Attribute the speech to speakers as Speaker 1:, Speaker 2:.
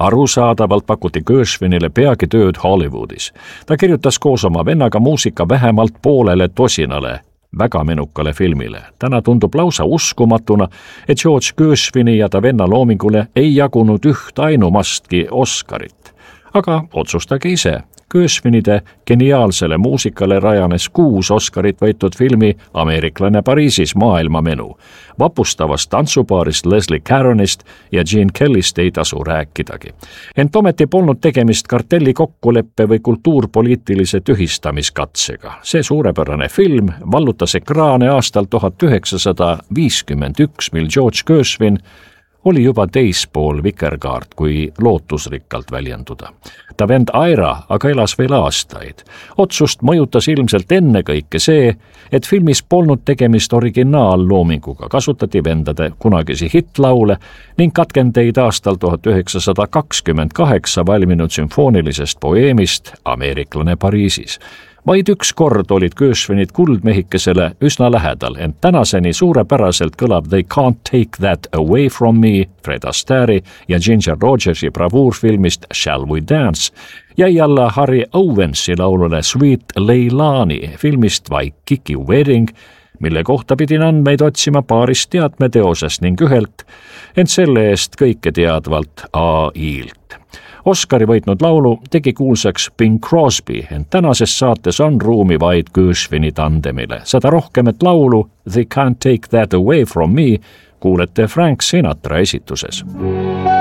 Speaker 1: Arusaadavalt pakuti Gershwinile peagi tööd Hollywoodis. Ta kirjutas koos oma vennaga muusika vähemalt poolele tosinale väga menukale filmile. Täna tundub lausa uskumatuna, et George Gershwini ja ta venna loomingule ei jagunud üht ainumastki Oscarit. Aga otsustage ise. Gershwinide geniaalsele muusikale rajanes 6 Oscarit võitud filmi Ameeriklane Pariisis maailmamenu. Vapustavast tantsupaarist Leslie Caronist ja Gene Kellyst ei tasu rääkidagi. Ent ometi polnud tegemist kartelli kokkuleppe või kultuurpoliitilise tühistamiskatsega. See suurepärane film vallutas ekraane aastal 1951, mil George Gershwin oli juba teispool vikerkaart, kui lootusrikkalt väljenduda. Ta vend Ira aga elas veel aastaid. Otsust mõjutas ilmselt ennekõike see, et filmis polnud tegemist originaalloominguga, kasutati vendade kunagisi hittlaule ning katkendeid aastal 1928 valminud sümfoonilisest poeemist Ameeriklane Pariisis. Vaid üks kord olid Gershwinid kuldmehikesele üsna lähedal, ent tänaseni suurepäraselt kõlab They Can't Take That Away From Me Fred Astaire ja Ginger Rogersi bravuurfilmist Shall We Dance jäi alla Harry Owensi laulule Sweet Leilani filmist Waikiki Wedding, mille kohta pidin andmeid otsima paarist teatmeteosest ning ühelt, ent selle eest kõike teadvalt AI-lt. Oscari võitnud laulu tegi kuulsaks Bing Crosby, ent tänases saates on ruumi vaid Gershwini tandemile. Seda rohkem, et laulu They Can't Take That Away From Me kuulete Frank Sinatra esituses.